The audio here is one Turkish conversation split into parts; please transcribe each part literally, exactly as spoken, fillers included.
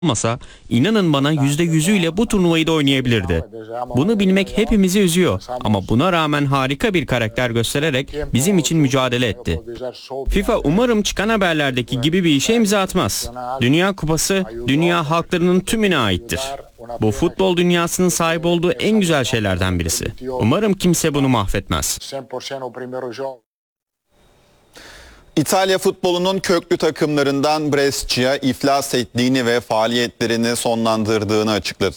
olmasa inanın bana yüzde yüzüyle bu turnuvayı da oynayabilirdi. Bunu bilmek hepimizi üzüyor ama buna rağmen harika bir karakter göstererek bizim için mücadele etti. FIFA umarım çıkan haberlerdeki gibi bir işe imza atmaz. Dünya Kupası dünya halklarının tümüne aittir. Bu futbol dünyasının sahip olduğu en güzel şeylerden birisi. Umarım kimse bunu mahvetmez. İtalya futbolunun köklü takımlarından Brescia iflas ettiğini ve faaliyetlerini sonlandırdığını açıkladı.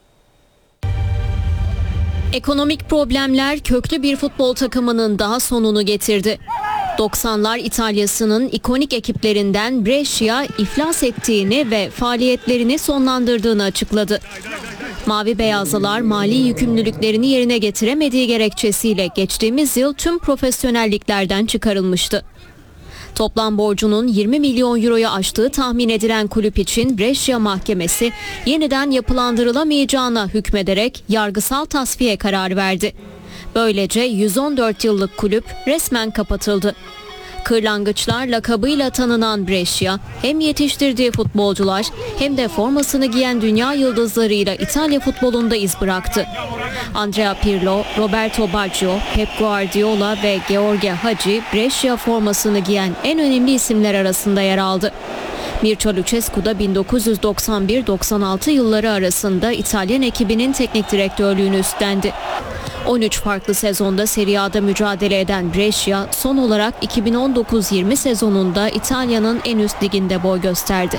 Ekonomik problemler köklü bir futbol takımının daha sonunu getirdi. doksanlar İtalya'sının ikonik ekiplerinden Brescia iflas ettiğini ve faaliyetlerini sonlandırdığını açıkladı. Mavi Beyazlılar mali yükümlülüklerini yerine getiremediği gerekçesiyle geçtiğimiz yıl tüm profesyonel liglerden çıkarılmıştı. Toplam borcunun yirmi milyon euroyu aştığı tahmin edilen kulüp için Brescia Mahkemesi yeniden yapılandırılamayacağına hükmederek yargısal tasfiye kararı verdi. Böylece yüz on dört yıllık kulüp resmen kapatıldı. Kırlangıçlar lakabıyla tanınan Brescia hem yetiştirdiği futbolcular hem de formasını giyen dünya yıldızlarıyla İtalya futbolunda iz bıraktı. Andrea Pirlo, Roberto Baggio, Pep Guardiola ve George Hagi Brescia formasını giyen en önemli isimler arasında yer aldı. Mircea Lucescu da bin dokuz yüz doksan bir doksan altı yılları arasında İtalyan ekibinin teknik direktörlüğünü üstlendi. on üç farklı sezonda Serie A'da mücadele eden Brescia son olarak iki bin on dokuz yirmi sezonunda İtalya'nın en üst liginde boy gösterdi.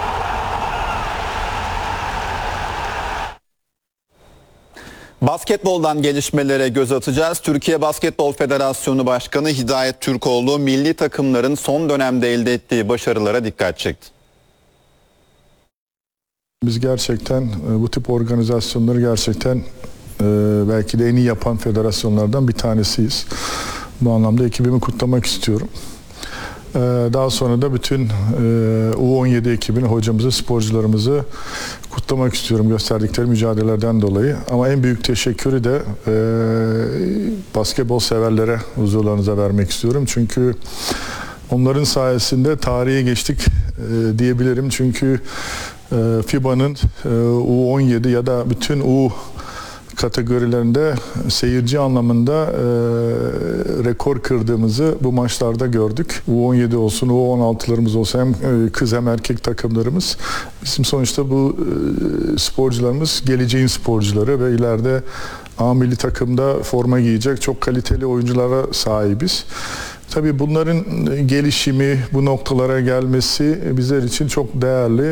Basketboldan gelişmelere göz atacağız. Türkiye Basketbol Federasyonu Başkanı Hidayet Türkoğlu milli takımların son dönemde elde ettiği başarılara dikkat çekti. Biz gerçekten bu tip organizasyonları gerçekten belki de en iyi yapan federasyonlardan bir tanesiyiz. Bu anlamda ekibimi kutlamak istiyorum. Daha sonra da bütün U on yedi ekibini, hocamızı, sporcularımızı kutlamak istiyorum gösterdikleri mücadelelerden dolayı. Ama en büyük teşekkürü de basketbol severlere huzurlarınıza vermek istiyorum. Çünkü onların sayesinde tarihe geçtik diyebilirim. Çünkü F I B A'nın U on yedi ya da bütün U kategorilerinde seyirci anlamında e, rekor kırdığımızı bu maçlarda gördük. U on yedi olsun, U on altılarımız olsun, hem kız hem erkek takımlarımız. Bizim sonuçta bu e, sporcularımız geleceğin sporcuları ve ileride A milli takımda forma giyecek çok kaliteli oyunculara sahibiz. Tabii bunların gelişimi, bu noktalara gelmesi bizler için çok değerli.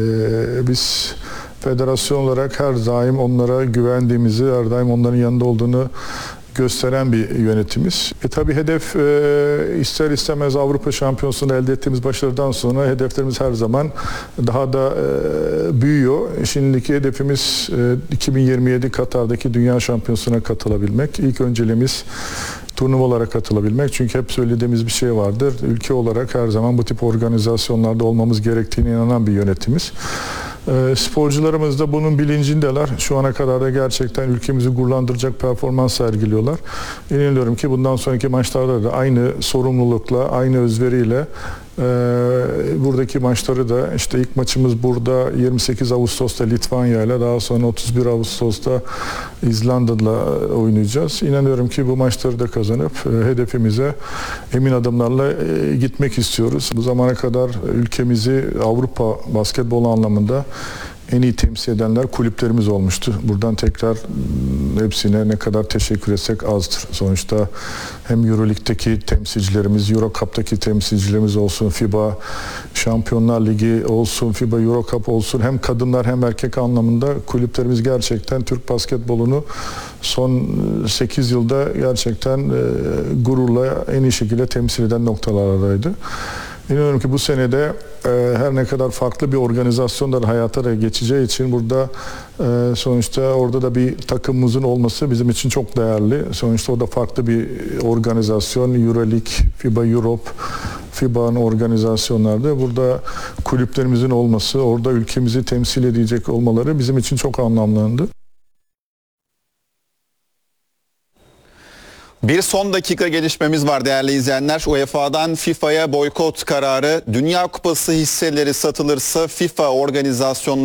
Ee, biz federasyon olarak her daim onlara güvendiğimizi, her daim onların yanında olduğunu gösteren bir yönetimiz. E tabii hedef e, ister istemez Avrupa Şampiyonası'nda elde ettiğimiz başarıdan sonra hedeflerimiz her zaman daha da e, büyüyor. Şimdiki hedefimiz e, iki bin yirmi yedi Katar'daki Dünya Şampiyonası'na katılabilmek. İlk önceliğimiz turnuvalara katılabilmek. Çünkü hep söylediğimiz bir şey vardır. Ülke olarak her zaman bu tip organizasyonlarda olmamız gerektiğine inanan bir yönetimiz. E, sporcularımız da bunun bilincindeler. Şu ana kadar da gerçekten ülkemizi gururlandıracak performans sergiliyorlar. İnanıyorum ki bundan sonraki maçlarda da aynı sorumlulukla, aynı özveriyle e, buradaki maçları da işte ilk maçımız burada yirmi sekiz Ağustos'ta Litvanya ile, daha sonra otuz bir Ağustos'ta İzlanda'da oynayacağız. İnanıyorum ki bu maçları da kazanıp e, hedefimize emin adımlarla e, gitmek istiyoruz. Bu zamana kadar ülkemizi Avrupa basketbol anlamında en iyi temsil edenler kulüplerimiz olmuştu. Buradan tekrar hepsine ne kadar teşekkür etsek azdır. Sonuçta hem Euroleague'deki temsilcilerimiz, Euro Cup'taki temsilcilerimiz olsun, FIBA Şampiyonlar Ligi olsun, FIBA Euro Cup olsun, hem kadınlar hem erkek anlamında kulüplerimiz gerçekten Türk basketbolunu son sekiz yılda gerçekten gururla en iyi şekilde temsil eden noktalardaydı. İnanıyorum ki bu senede e, her ne kadar farklı bir organizasyon da hayata da geçeceği için burada e, sonuçta orada da bir takımımızın olması bizim için çok değerli. Sonuçta o da farklı bir organizasyon. Euroleague, FIBA Europe, FIBA'nın organizasyonlarda burada kulüplerimizin olması, orada ülkemizi temsil edecek olmaları bizim için çok anlamlandı. Bir son dakika gelişmemiz var değerli izleyenler. U E F A'dan FIFA'ya boykot kararı. Dünya Kupası hisseleri satılırsa FIFA organizasyonları